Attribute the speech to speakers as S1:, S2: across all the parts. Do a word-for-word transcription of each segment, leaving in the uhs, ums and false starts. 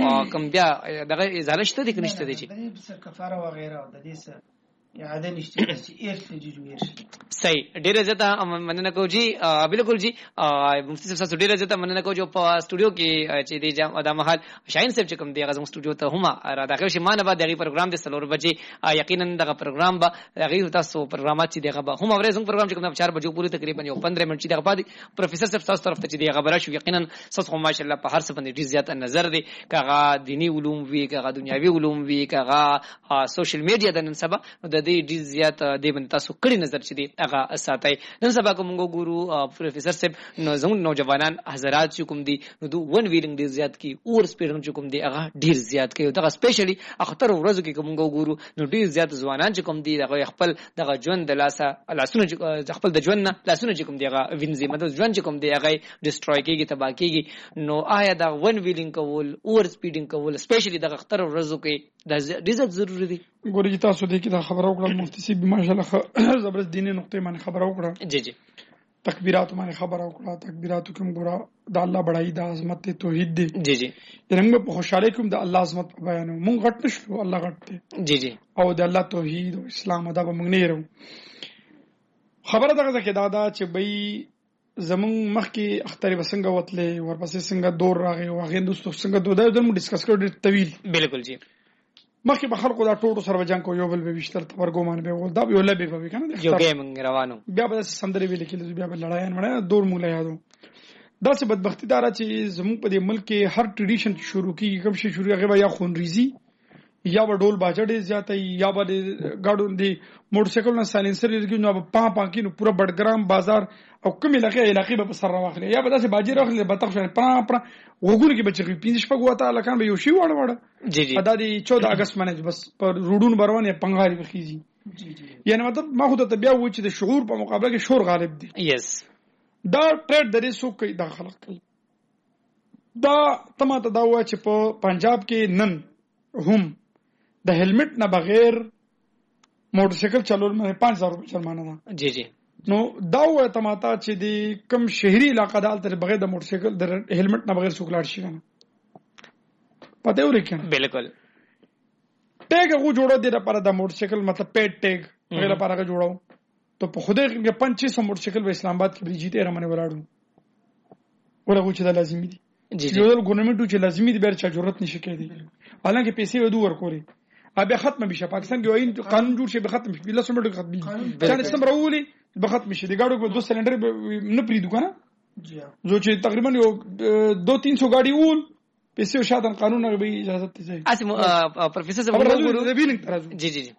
S1: کوم بیا دغه ازاله شته دي کنيشته دي چې
S2: د کفاره و غیره د دې څه اعاده نشته چې ایرث جوړ شي.
S1: صحیح ډیره زته مننه کوم جی بالکل جی مفتي صاحب ډیره زته مننه کوم چې په سټوډیو کې چې دی جام د محل شاهین صاحب چې کوم دی غزم سټوډیو ته هم را داخل شي مانه بعد دغه پروګرام د سلور بجې یقینا دغه پروګرام به دغه تاسو پروګرامات چې دغه به هم اورې زموږ پروګرام چې کوم چار بجو پوری تقریبا یو پندرہ منټ چې دغه بعد پروفیسور صاحب تاسو طرف ته چې دغه خبره شو یقینا تاسو هم ماشاءالله په هر څه باندې ډیر زیات نظر دی کغه دینی علوم وی کغه دنیاوی علوم وی کغه سوشل میډیا د نن سبا د دې ډیر زیات د باندې تاسو کړي نظر چې دی هغه ساتي نن سبا کوم ګورو پروفیسور صاحب نو زموږ نوجوانان حضرات چې کوم دي نو دو ون ویلینګ ډیر زیات کی اور سپیډ چې کوم دی هغه ډیر زیات کوي دغه سپیشلی اختر ورځو کې کوم ګورو نو ډیر زیات ځوانان چې کوم دي دغه خپل دغه ژوند د لاسه لاسونه خپل د ژوند نه لاسونه چې کوم دی هغه وینځي مطلب ژوند چې کوم دی هغه ډیسټروي کیږي تباہ کیږي نو آیا دا ون ویلینګ کول اور سپیډینګ کول سپیشلی دغه اختر ورځو کې د ډیر ضروری دي.
S3: ګوري تاسو دې کې دا خبره وکړه مفتي سي ماشاءالله زبردست دیني نقطې باندې خبره وکړه.
S1: جی جی
S3: تکبیرات باندې خبره وکړه. تکبیرات کوم ګورا د الله بڑای د عظمت توحید دی.
S1: جی جی
S3: رنګ په خوشاله کوم د الله عظمت بیانو مونږ غټ نشو الله غټ دی.
S1: جی جی
S3: او د الله توحید او اسلام دا به مونږ نه يرو. خبره دغه ځکه دا دا چې بې زمون مخکې اختر وسنګ وتلې ورپسې څنګه دور راغی او هغه دوستو څنګه دوه د مو ډیسکس کړو طویل.
S1: بالکل جی
S3: مخکې به خلکو دا ټوټو سره جنگ کو یو بل به وشتل تبرګومان به ول دا یو لبه به کنه
S1: یو گیم روانو
S3: بیا به سندري ویل کېږي بیا به لړای نه دور مولا یادو. دا څه بدبختی دارا چې زمون په دې ملک کې هر ټریډیشن شروع کیږي کوم شي شروع هغه یا خونریزي یا به ډول باجړې زیاته یا به گاډو دی موټر سایکل نه سايلنسر لري نو په پا پا کې نو پورا بډګرام بازار او کوم علاقې علاقې به سر راوخلي یا به داسې باجې راوخلي به تاسو پرا پرا وګورئ کې بچی پینځه شپږ وته لکان به یو شی وړ وړ
S1: جی جی
S3: ادا دی چودہ اگست باندې بس پر روډون بروان یا پنګاري بخیزي. جی جی یعنی مطلب ما خو ته بیا و چې د شعور په مقابله کې شور غالب دی.
S1: یس
S3: دا ټریډ درې سو کوي دا خلک کوي دا تماته دا و چې په پنجاب کې نن هم د هلمټ نه بغیر موټر سایکل چلول مې پانچ هزار روپے جرمانه ده.
S1: جی جی
S3: نو دا و تماته چې د کم شهري علاقې دال تر بغیر د موټر سایکل د هلمټ نه بغیر سوکلاړ شي نه پته وري کنه.
S1: بالکل
S3: ټیګ هغه جوړو دي لپاره د موټر سایکل مطلب پیډ ټیګ هغه لپاره هغه جوړو ته په خوده کې پنځه سو موټر سایکل په اسلام آباد کې بریجیته رمنه ولاړو ورغه چې د لازمي دي. جی جی یو ګورنمنت چې لازمي دي بیر چا ضرورت نشي کېدی حالانکه پیسې ودو ورکوري ابي ختم بشه پاکستان کې وایي قانون جوړ شي به ختم شي بل سمړو ختم شي چې څنګه راولي به ختم شي د گاډو دو سلندر نه پریدو کنه. جی جو چې تقریبا یو دو تین سو گاډي ول پیسې او شادن قانون به اجازه ته
S1: اسم پروفیسور صاحب
S3: ویلینګ
S1: جی جی جی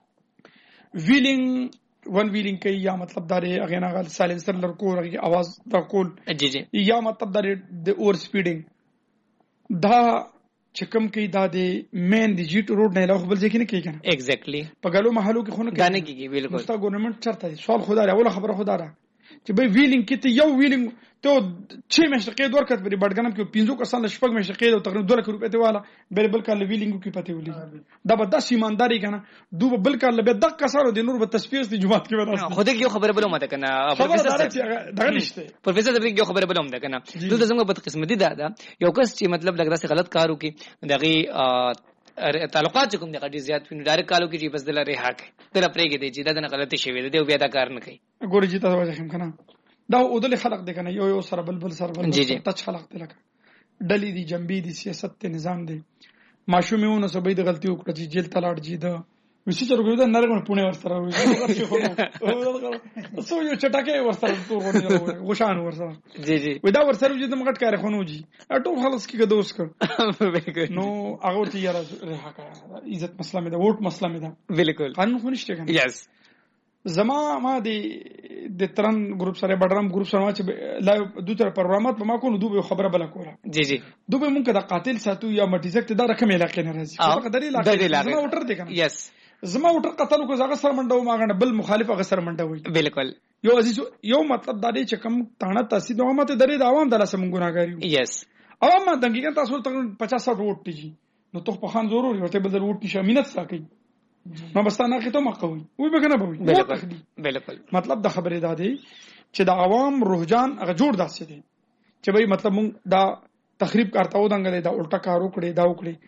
S3: ویلینګ ون ویلینګ کوي یا مطلب دا هغه نه غل سایلنسر لرکو هغه आवाज دا کول.
S1: جی جی
S3: یا مطلب دا د اور سپیډینګ دا چې کوم کې دا د مین د جی ټو روډ نه علاوه بل ځکه نه کوي کنه.
S1: ایگزیکټلی
S3: په ګالو محلو کې خونه
S1: کې نه کیږي. بالکل
S3: مستا ګورنمنت چرته سوال خدا را ولا خبره خدا را چې به ویلینګ کې ته یو ویلینګ ته چې مشرقې دور کړ په بډګنم کې پینځو کسان شپږ مشرقې او تقریبا دوه لک روپے ته والا بل بل کال ویلینګ کې پته ولي دا به د ایمانداری کنه دوه بل کال به د کسانو د نور به تصفیه د جماعت کې ورسته
S1: خو دې یو خبره بلوم ده کنه پروفیسور
S3: دا نشته
S1: پروفیسور دې یو خبره بلوم ده کنه دوی زموږ بد قسمتي ده دا یو کس چې مطلب لګرا سي غلط کارو کې دغه تعلقات کوم دغه ډیر زیات ویني ډایرک کالو کې چې بس دل رها کې تر پرېګې دی چې دا نه غلطي شوی دی او بیا دا کار نه کوي.
S3: ګورې چې تاسو واځم کنه دا اودل خلق دی کنه یو یو سره بل بل سره بل ټچ خلق دی لکه ډلې دي جنبي دي سیاست ته نظام دی ماشومونه سبې د غلطي وکړه چې جیل تلاړ جی دا وسی چرګو دا نرګ پونه ورسره وي سو یو چټکه ورسره تو غوډه غشان ورسره. جی جی ودا ورسره چې د مګټ کار خونو جی اټو خلاص کې دوس کړ نو هغه ته یاره رها کړه عزت مسله مې دا ووټ مسله مې دا
S1: بالکل
S3: قانون خو نشته کنه.
S1: یس
S3: زما ما د د ترن گروپ سره بډرام گروپ سره چې لایو دوه تر پروګرامات په ما کو نو دوه خبره بل کوله.
S1: جی جی
S3: دوه مونږ د قاتل ساتو یا مټیزک ته دا رقم علاقې نه راځي هغه درې علاقې زما وټر دی کنه.
S1: یس
S3: زما وټر قتل کو زغه سر منډو ماغه بل مخالف هغه سر منډه وي.
S1: بالکل
S3: یو عزیز یو مطلب دا دی چې کم تانه تاسو د عوامت درې د عوام د لاسه مونږ ګناګاری.
S1: یس
S3: عوام دغه تاسو ته پچاس ساټ ووټ دي نو ته په خان ضروري ورته بدل ووټ نشه امینت ساکي ما بستانه کې ته مقوي وي به کنه به
S1: بالکل بالکل
S3: مطلب د خبرې دا دی چې د عوام روحجان هغه جوړ داسې دي چې به مطلب مونږ دا تخریب کارتاو دنګلې دا الټا کار وکړي دا وکړي